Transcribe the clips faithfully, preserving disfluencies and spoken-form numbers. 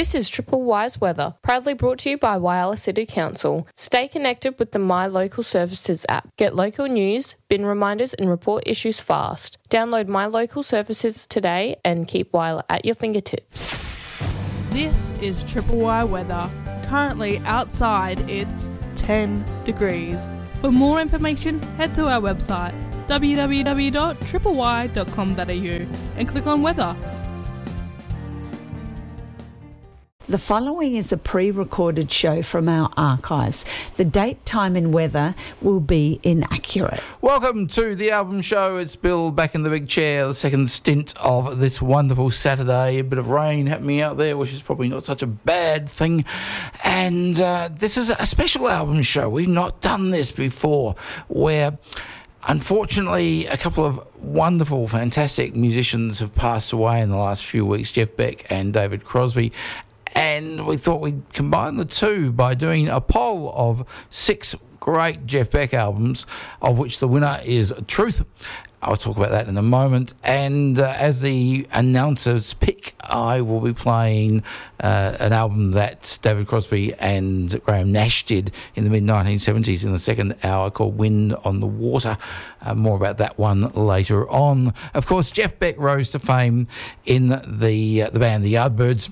This is Triple Wise Weather, proudly brought to you by Whyalla City Council. Stay connected with the My Local Services app. Get local news, bin reminders and report issues fast. Download My Local Services today and keep Whyalla at your fingertips. This is Triple Y Weather. Currently outside it's ten degrees. For more information, head to our website w w w dot triple y dot com dot a u and click on weather. The following is a pre-recorded show from our archives. The date, time and weather will be inaccurate. Welcome to the album show. It's Bill back in the big chair, the second stint of this wonderful Saturday. A bit of rain happening out there, which is probably not such a bad thing. And uh, this is a special album show. We've not done this before, where unfortunately a couple of wonderful, fantastic musicians have passed away in the last few weeks, Jeff Beck and David Crosby. And we thought we'd combine the two by doing a poll of six great Jeff Beck albums, of which the winner is Truth. I'll talk about that in a moment. And uh, as the announcer's pick, I will be playing uh, an album that David Crosby and Graham Nash did in the mid nineteen seventies in the second hour, called Wind on the Water. Uh, more about that one later on. Of course, Jeff Beck rose to fame in the uh, the band The Yardbirds.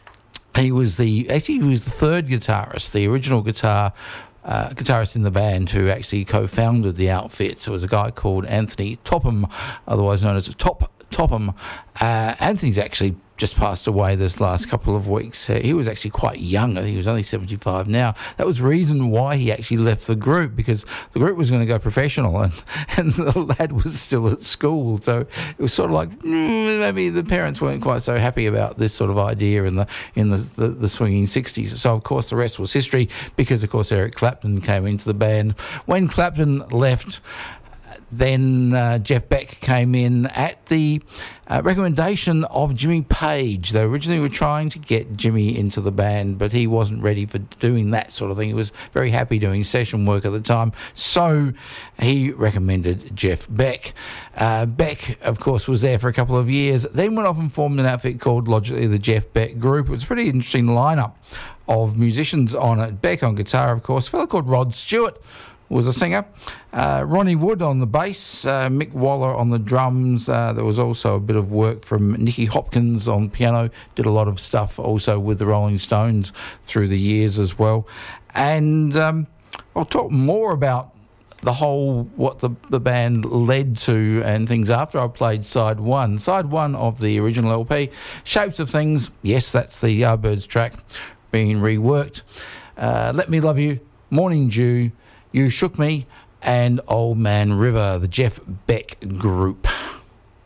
He was the actually he was the third guitarist, the original guitar uh, guitarist in the band who actually co-founded the outfit. So it was a guy called Anthony Topham, otherwise known as Top Topham. Uh, Anthony's actually just passed away this last couple of weeks. Uh, he was actually quite young. I think he was only seventy-five now. That was the reason why he actually left the group, because the group was going to go professional and, and the lad was still at school. So it was sort of like mm, maybe the parents weren't quite so happy about this sort of idea in the in the, the, the swinging sixties. So, of course, the rest was history, because, of course, Eric Clapton came into the band. When Clapton left, then uh, Jeff Beck came in at the uh, recommendation of Jimmy Page. They originally were trying to get Jimmy into the band, but he wasn't ready for doing that sort of thing. He was very happy doing session work at the time, so he recommended Jeff Beck. Uh, Beck, of course, was there for a couple of years, then went off and formed an outfit called, logically, the Jeff Beck Group. It was a pretty interesting lineup of musicians on it. Beck on guitar, of course, a fellow called Rod Stewart was a singer, uh, Ronnie Wood on the bass, uh, Mick Waller on the drums. Uh, there was also a bit of work from Nicky Hopkins on piano, did a lot of stuff also with the Rolling Stones through the years as well. And um, I'll talk more about the whole, what the, the band led to and things after I played side one. Side one of the original L P, Shapes of Things. Yes, that's the Yardbirds track being reworked. Uh, Let Me Love You, Morning Dew, You Shook Me, and Old Man River, the Jeff Beck Group.